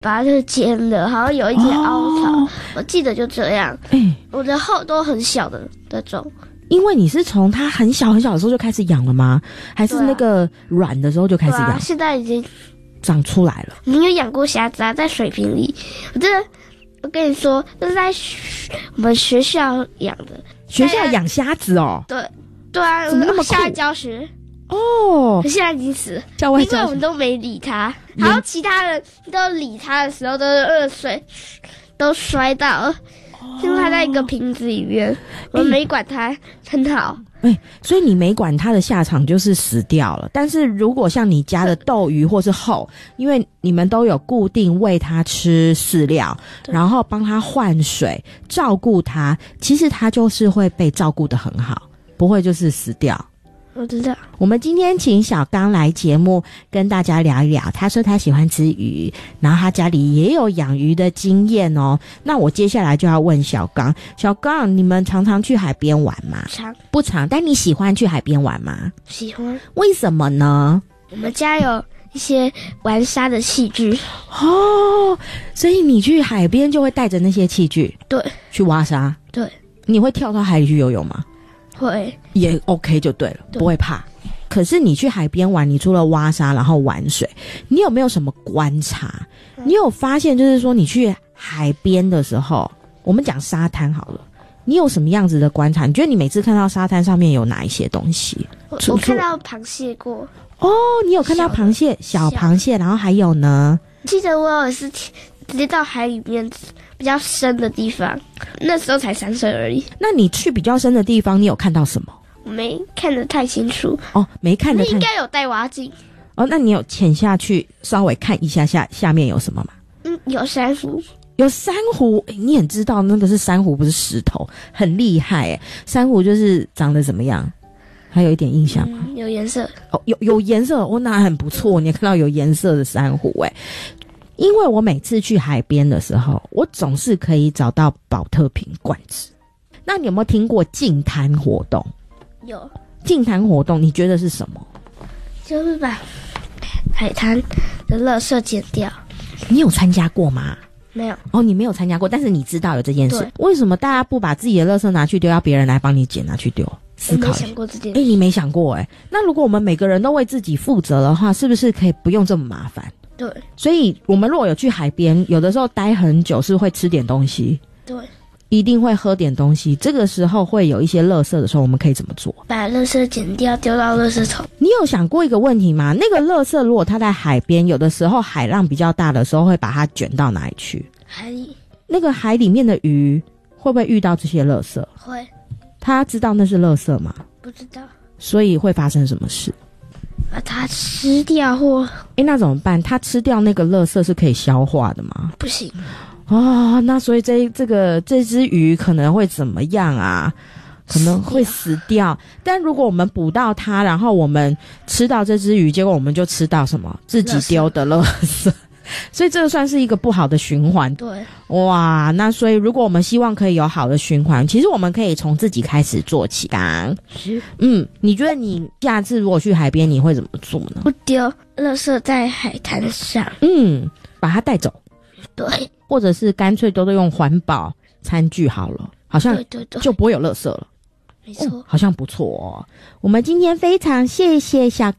把它就尖的，好像有一点凹槽，我记得就这样。我的后都很小的那种。 因为你是从它很小很小的时候就开始养了吗？还是那个软的时候就开始养？ 现在已经长出来了。 你有养过虾子啊？在水瓶里，我跟你说，这是在我们学校养的。 学校养虾子哦？ 对啊， 怎么那么酷？ 校外教学哦， 现在已经死了， 校外教学， 因为我们都没理他，然后其他人都理他的时候都是热水，都摔到了。因为它在一个瓶子里面，我没管它，很好。 所以你没管它的下场就是死掉了。但是如果像你家的斗鱼或是后，因为你们都有固定喂它吃饲料，然后帮它换水，照顾它，其实它就是会被照顾得很好，不会就是死掉。 我知道。 我们今天请小刚来节目跟大家聊一聊，他说他喜欢吃鱼，然后他家里也有养鱼的经验哦。那我接下来就要问小刚，你们常常去海边玩吗？不常，但你喜欢去海边玩吗？ 喜欢。 为什么呢？ 我们家有一些玩沙的器具哦，所以你去海边就会带着那些器具， 对， 去挖沙。 对。 你会跳到海里去游泳吗？ 会， 也 OK 就对了，不会怕。可是你去海边玩，你除了挖沙然后玩水，你有没有什么观察？你有发现就是说你去海边的时候，我们讲沙滩好了，你有什么样子的观察？你觉得你每次看到沙滩上面有哪一些东西？ 我看到螃蟹过。 哦，你有看到螃蟹，小螃蟹，然后还有呢？ 记得我有一次直接到海里面比较深的地方，那时候才3岁而已。 那你去比较深的地方，你有看到什么？ 我没看得太清楚。 哦，没看得太。 你应该有带蛙镜。 哦，那你有潜下去稍微看一下下面有什么吗？ 有珊瑚。 有珊瑚，你很知道那个是珊瑚，不是石头，很厉害耶。珊瑚就是长得怎么样？还有一点印象吗？ 有颜色。 哦，有颜色，那很不错。你也看到有颜色的珊瑚耶。因为我每次去海边的时候，我总是可以找到宝特瓶罐子。那你有没有听过净滩活动？ 有。 净滩活动你觉得是什么？ 就是把海滩的垃圾捡掉。 你有参加过吗？ 没有。 哦，你没有参加过，但是你知道有这件事。为什么大家不把自己的垃圾拿去丢，要别人来帮你捡拿去丢？思考。 我没想过这件事。 你没想过那如果我们每个人都为自己负责的话，是不是可以不用这么麻烦？ 对。 所以我们如果有去海边，有的时候待很久是会吃点东西。 对。 一定会喝点东西，这个时候会有一些垃圾的时候，我们可以怎么做？ 把垃圾捡掉，丢到垃圾桶。 你有想过一个问题吗？那个垃圾如果它在海边，有的时候海浪比较大的时候，会把它卷到哪里去？ 海里。 那个海里面的鱼会不会遇到这些垃圾？ 会。 他知道那是垃圾吗？ 不知道。 所以会发生什么事？ 把它吃掉或…… 那怎么办？它吃掉那个垃圾是可以消化的吗？ 不行。 哦，那所以这只鱼可能会怎么样啊？可能会死掉。但如果我们捕到它，然后我们吃到这只鱼，结果我们就吃到什么？自己丢的垃圾。所以这个算是一个不好的循环。 对。 哇，那所以如果我们希望可以有好的循环，其实我们可以从自己开始做起啦。你觉得你下次如果去海边你会怎么做呢？ 不丢垃圾在海滩上。 把它带走。 对。 或者是干脆都用环保餐具好了，好像就不会有垃圾了。 没错。 好像不错哦。我们今天非常谢谢小